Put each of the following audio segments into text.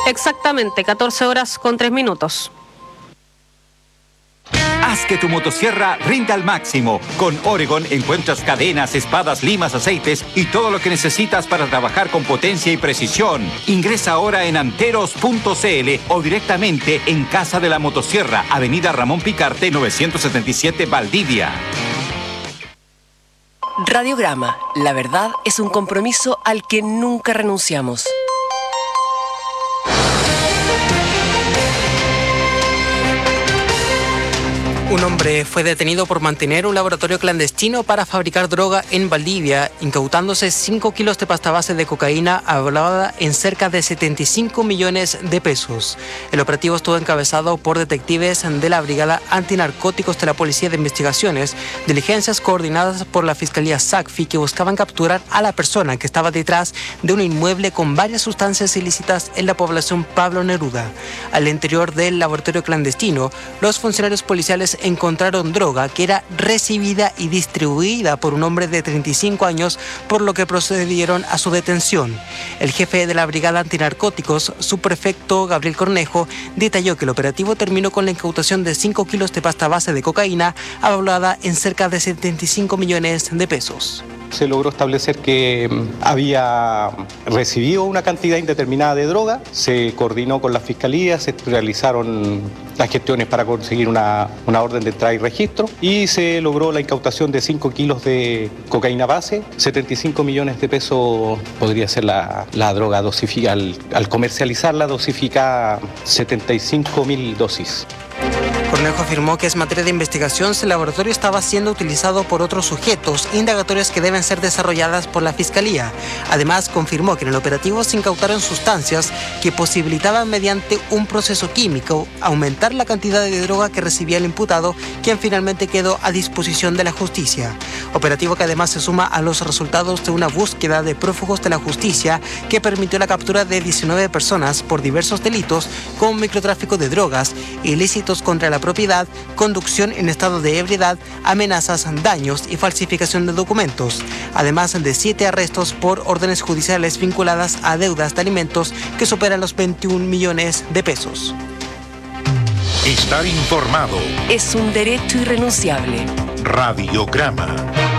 Exactamente, 14 horas con 3 minutos. Haz que tu motosierra rinda al máximo. Con Oregon encuentras cadenas, espadas, limas, aceites y todo lo que necesitas para trabajar con potencia y precisión. Ingresa ahora en anteros.cl o directamente en Casa de la Motosierra, Avenida Ramón Picarte, 977 Valdivia. Radiograma. La verdad es un compromiso al que nunca renunciamos. Un hombre fue detenido por mantener un laboratorio clandestino para fabricar droga en Valdivia, incautándose 5 kilos de pasta base de cocaína avaluada en cerca de 75 millones de pesos. El operativo estuvo encabezado por detectives de la Brigada Antinarcóticos de la Policía de Investigaciones, diligencias coordinadas por la Fiscalía SACFI que buscaban capturar a la persona que estaba detrás de un inmueble con varias sustancias ilícitas en la población Pablo Neruda. Al interior del laboratorio clandestino, los funcionarios policiales encontraron droga que era recibida y distribuida por un hombre de 35 años, por lo que procedieron a su detención. El jefe de la Brigada Antinarcóticos, subprefecto Gabriel Cornejo, detalló que el operativo terminó con la incautación de 5 kilos de pasta base de cocaína, avaluada en cerca de 75 millones de pesos. Se logró establecer que había recibido una cantidad indeterminada de droga, se coordinó con la Fiscalía, se realizaron las gestiones para conseguir una orden de entrada y registro y se logró la incautación de 5 kilos de cocaína base, 75 millones de pesos podría ser la droga dosificada, al comercializarla dosificada 75.000 dosis. Cornejo afirmó que es materia de investigación si el laboratorio estaba siendo utilizado por otros sujetos, indagatorias que deben ser desarrolladas por la Fiscalía. Además, confirmó que en el operativo se incautaron sustancias que posibilitaban mediante un proceso químico aumentar la cantidad de droga que recibía el imputado, quien finalmente quedó a disposición de la justicia. Operativo que además se suma a los resultados de una búsqueda de prófugos de la justicia que permitió la captura de 19 personas por diversos delitos como microtráfico de drogas, ilícitos contra la propiedad, conducción en estado de ebriedad, amenazas, daños y falsificación de documentos, además de 7 arrestos por órdenes judiciales vinculadas a deudas de alimentos que superan los 21 millones de pesos. Estar informado es un derecho irrenunciable. Radiograma.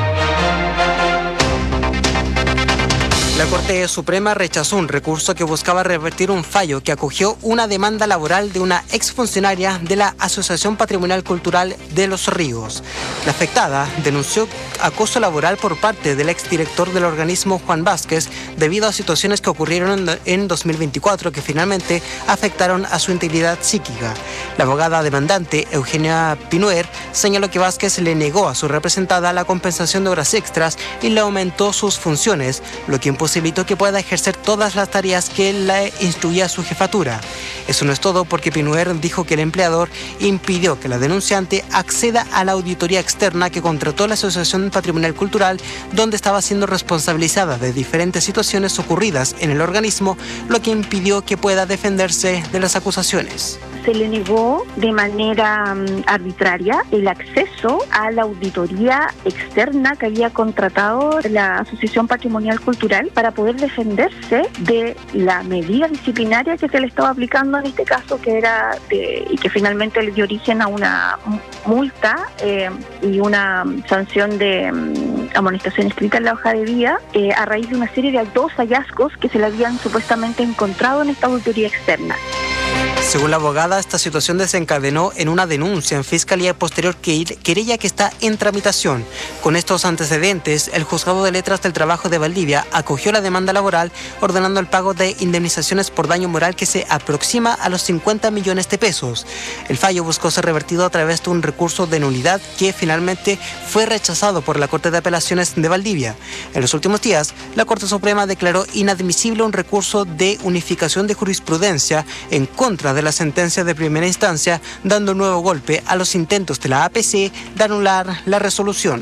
La Corte Suprema rechazó un recurso que buscaba revertir un fallo que acogió una demanda laboral de una exfuncionaria de la Asociación Patrimonial Cultural de Los Ríos. La afectada denunció acoso laboral por parte del exdirector del organismo Juan Vázquez debido a situaciones que ocurrieron en 2024 que finalmente afectaron a su integridad psíquica. La abogada demandante, Eugenia Pinuer, señaló que Vázquez le negó a su representada la compensación de horas extras y le aumentó sus funciones, lo que imposibilitó que pueda ejercer todas las tareas que le instruía a su jefatura. Eso no es todo, porque Pinuer dijo que el empleador impidió que la denunciante acceda a la auditoría externa que contrató la Asociación Patrimonial Cultural, donde estaba siendo responsabilizada de diferentes situaciones ocurridas en el organismo, lo que impidió que pueda defenderse de las acusaciones. Se le negó de manera arbitraria el acceso a la auditoría externa que había contratado la Asociación Patrimonial Cultural para poder defenderse de la medida disciplinaria que se le estaba aplicando en este caso, que era y que finalmente le dio origen a una multa y una sanción de amonestación escrita en la hoja de vida a raíz de una serie de 2 hallazgos que se le habían supuestamente encontrado en esta auditoría externa. Según la abogada, esta situación desencadenó en una denuncia en Fiscalía posterior querella que está en tramitación. Con estos antecedentes, el Juzgado de Letras del Trabajo de Valdivia acogió la demanda laboral, ordenando el pago de indemnizaciones por daño moral que se aproxima a los 50 millones de pesos. El fallo buscó ser revertido a través de un recurso de nulidad que finalmente fue rechazado por la Corte de Apelaciones de Valdivia. En los últimos días, la Corte Suprema declaró inadmisible un recurso de unificación de jurisprudencia en contra de la sentencia de primera instancia, dando un nuevo golpe a los intentos de la APC de anular la resolución.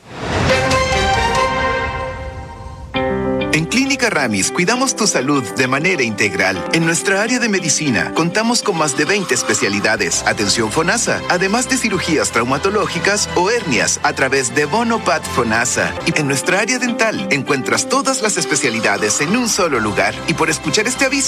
En Clínica Ramis cuidamos tu salud de manera integral. En nuestra área de medicina contamos con más de 20 especialidades, atención FONASA, además de cirugías traumatológicas o hernias a través de Bonopat FONASA. Y en nuestra área dental encuentras todas las especialidades en un solo lugar. Y por escuchar este aviso,